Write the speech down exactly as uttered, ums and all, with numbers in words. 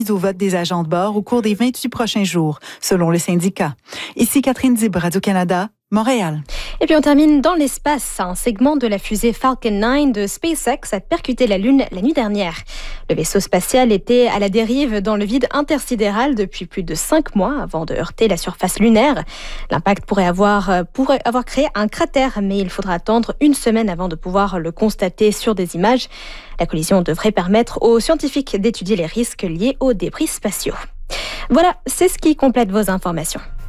au vote des agents de bord au cours des vingt-huit prochains jours, selon le syndicat. Ici Catherine Dib, Radio-Canada, Montréal. Et puis on termine dans l'espace. Un segment de la fusée Falcon neuf de SpaceX a percuté la Lune la nuit dernière. Le vaisseau spatial était à la dérive dans le vide intersidéral depuis plus de cinq mois avant de heurter la surface lunaire. L'impact pourrait avoir, pourrait avoir créé un cratère, mais il faudra attendre une semaine avant de pouvoir le constater sur des images. La collision devrait permettre aux scientifiques d'étudier les risques liés aux débris spatiaux. Voilà, c'est ce qui complète vos informations.